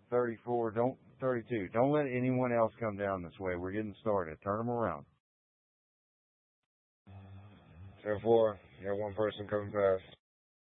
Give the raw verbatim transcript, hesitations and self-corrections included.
thirty-four, don't, thirty-two. Don't let anyone else come down this way. We're getting started. Turn them around. ten four, you got one person coming past.